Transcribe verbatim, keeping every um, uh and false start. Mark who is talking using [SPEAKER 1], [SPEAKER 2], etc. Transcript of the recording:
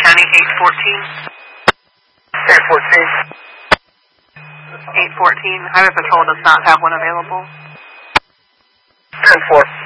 [SPEAKER 1] County eight fourteen.
[SPEAKER 2] eight fourteen.
[SPEAKER 1] eight fourteen. Highway Patrol does not have one available.
[SPEAKER 2] ten four.